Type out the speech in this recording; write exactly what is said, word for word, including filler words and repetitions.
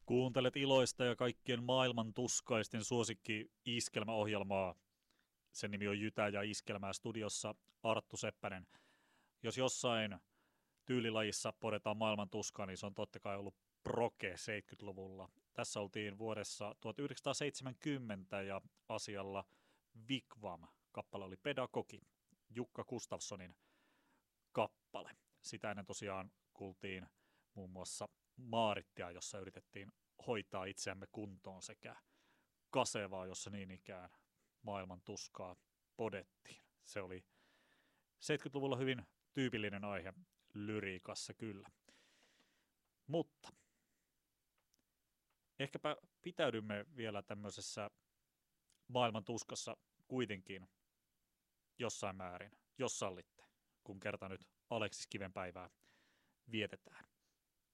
Kuuntelet iloista ja kaikkien maailman tuskaisten suosikki iskelmäohjelmaa. Sen nimi on Jytä ja iskelmää, studiossa Arttu Seppänen. Jos jossain tyylilajissa podetaan maailman tuskaa, niin se on totta kai ollut proke seitsemänkymmentäluvulla. Tässä oltiin vuodessa tuhatyhdeksänsataaseitsemänkymmentä ja asialla Wigwam. Kappale oli Pedagogi, Jukka Gustafssonin kappale. Sitä ennen tosiaan kuultiin muun muassa Maarittia, jossa yritettiin hoitaa itseämme kuntoon, sekä Kasevaa, jossa niin ikään maailman tuskaa podettiin. Se oli seitsemänkymmentäluvulla hyvin tyypillinen aihe lyriikassa kyllä. Mutta ehkäpä pitäydymme vielä tämmöisessä maailman tuskassa kuitenkin jossain määrin, jos sallitte, kun kerta nyt Aleksis Kiven päivää vietetään.